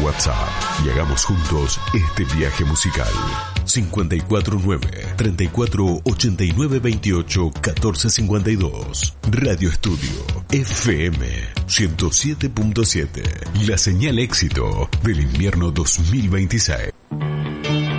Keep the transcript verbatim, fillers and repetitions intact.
WhatsApp y hagamos juntos este viaje musical. cincuenta y cuatro nueve, treinta y cuatro, ochenta y nueve, veintiocho, catorce cincuenta y dos. Radio Estudio F M ciento siete punto siete. La señal éxito del invierno dos mil veintiséis.